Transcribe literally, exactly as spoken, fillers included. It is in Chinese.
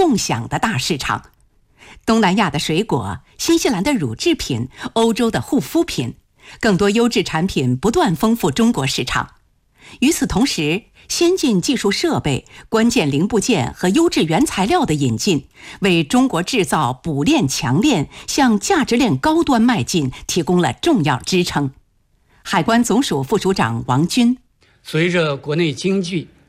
共享的大市场。东南亚的水果，新西兰的乳制品，欧洲的护肤品，更多优质产品不断丰富中国市场。与此同时，先进技术设备、关键零部件和优质原材料的引进，为中国制造补链强链向价值链高端迈进提供了重要支撑。海关总署副署长王军： 随着国内经济